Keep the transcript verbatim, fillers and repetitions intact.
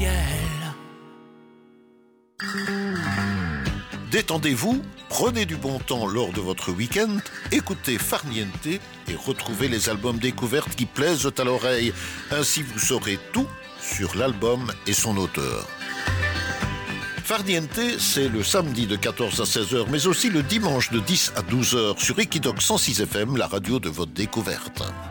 ciel. Détendez-vous, prenez du bon temps lors de votre week-end, écoutez Farniente et retrouvez les albums découvertes qui plaisent à l'oreille. Ainsi vous saurez tout sur l'album et son auteur. Farniente, c'est le samedi de quatorze à seize heures, mais aussi le dimanche de dix à douze heures sur Equidoc cent six F M, la radio de votre découverte.